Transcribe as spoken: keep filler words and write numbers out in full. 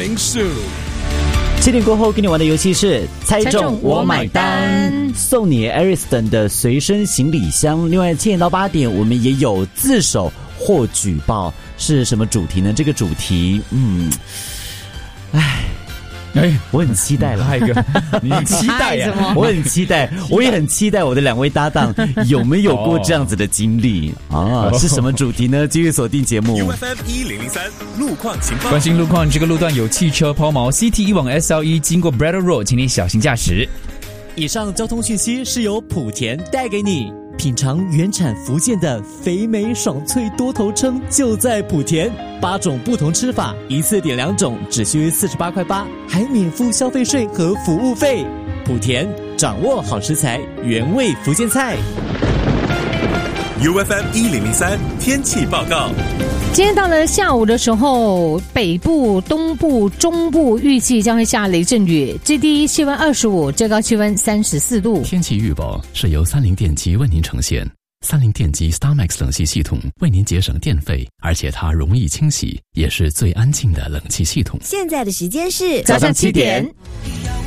Morning Zoo。 七点过后跟你玩的游戏是猜猜中我买单， 送你 Ariston 的随身行李箱。另外七点到八点我们也有自首或举报，是什么主题呢？这个主题嗯唉哎， 我很期待了， 一个，你很期待呀、 啊？ 我很期待，我也很期待我的两位搭档有没有过这样子的经历、哦、啊？是什么主题呢？继续锁定节目。 U F M 一零零三路况情报， 关心路况，这个路段有汽车抛锚 ，C T 一往 S L 一经过 Braddell Road， 请你小心驾驶。 以上交通讯息是由莆田带给你。品尝原产福建的肥美爽脆多头称就在莆田，八种不同吃法，一次点两种，只需四十八块八，还免付消费税和服务费。莆田掌握好食材，原味福建菜。 U F M 一零零三天气报告。 今天到了下午的时候，北部、东部、中部预计将会下雷阵雨，最低气温二十五，最高气温三十四度。 天气预报是由三菱电机为您呈现。三菱电机 StarMax 冷气系统为您节省电费，而且它容易清洗，也是最安静的冷气系统。 现在的时间是早上七点。